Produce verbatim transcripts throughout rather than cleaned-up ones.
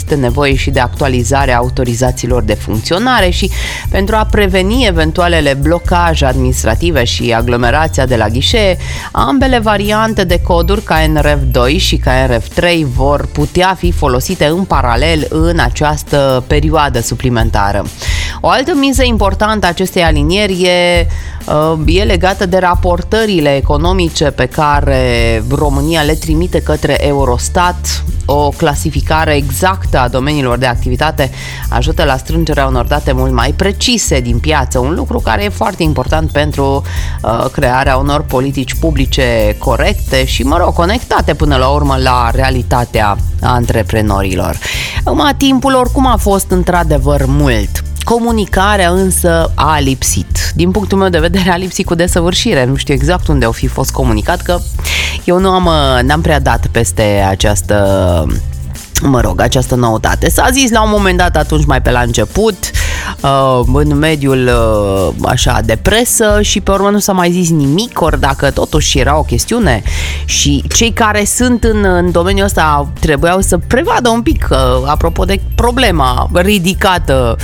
este nevoie și de actualizarea autorizațiilor de funcționare și pentru a preveni eventualele blocaje administrative și aglomerația de la ghișee, ambele variante de coduri K N R F doi și K N R F trei vor putea fi folosite în paralel în această perioadă suplimentară. O altă miză importantă a acestei alinieri e, e legată de raportările economice pe care România le trimite către Eurostat. O clasificare exactă a domeniilor de activitate ajută la strângerea unor date mult mai precise din piață, un lucru care e foarte important pentru uh, crearea unor politici publice corecte și, mă rog, conectate până la urmă la realitatea antreprenorilor. Acum, timpul oricum a fost într-adevăr mult. Comunicarea însă a lipsit. Din punctul meu de vedere a lipsit cu desăvârșire. Nu știu exact unde au fi fost comunicat, că eu nu am, n-am prea dat peste această, mă rog, această noutate. S-a zis la un moment dat atunci mai pe la început, în mediul așa de presă și pe urmă nu s-a mai zis nimic, ori dacă totuși era o chestiune și cei care sunt în, în domeniul ăsta trebuiau să prevadă un pic apropo de problema ridicată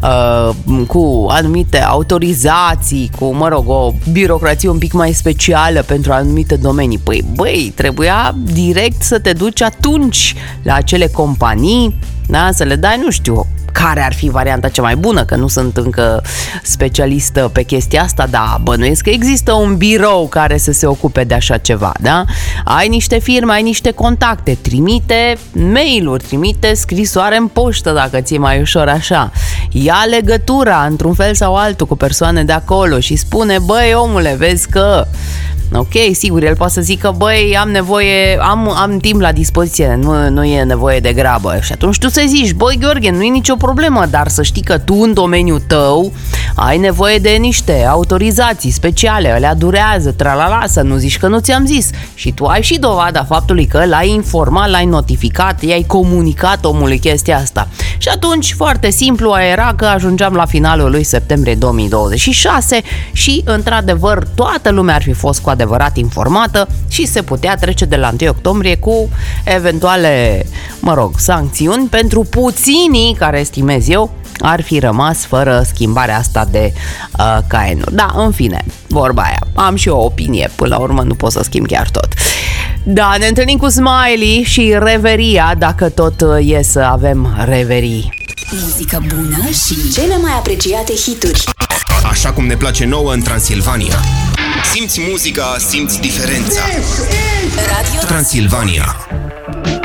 cu anumite autorizații, cu, mă rog, o birocrație un pic mai specială pentru anumite domenii. Păi, băi, trebuia direct să te duci atunci la acele companii, da, să le dai, nu știu, care ar fi varianta cea mai bună, că nu sunt încă specialistă pe chestia asta, dar bănuiesc că există un birou care să se ocupe de așa ceva, da? Ai niște firme, ai niște contacte, trimite mail-uri, trimite scrisoare în poștă dacă ți-e mai ușor așa. Ia legătura într-un fel sau altul cu persoane de acolo și spune, băi omule, vezi că ok, sigur, el poate să zică, băi, am nevoie, am, am timp la dispoziție, nu, nu e nevoie de grabă. Și atunci tu să zici, băi, Gheorghe, nu e nicio problemă, dar să știi că tu în domeniul tău ai nevoie de niște autorizații speciale, alea durează, tralala, să nu zici că nu ți-am zis. Și tu ai și dovada faptului că l-ai informat, l-ai notificat, i-ai comunicat omului chestia asta. Și atunci, foarte simplu, era că ajungeam la finalul lui septembrie două mii douăzeci și șase și, într-adevăr, toată lumea ar fi fost cu adevărat informată și se putea trece de la întâi octombrie cu eventuale, mă rog, sancțiuni pentru puținii care, estimez eu, ar fi rămas fără schimbarea asta de uh, K N-uri. Da, în fine, vorba aia. Am și eu o opinie, până la urmă nu pot să schimb chiar tot. Da, ne întâlnim cu Smiley și Reveria, dacă tot e să avem reverii. Muzică bună și cele mai apreciate hituri. Așa cum ne place nouă în Transilvania. Simți muzica, simți diferența. Radio Transilvania.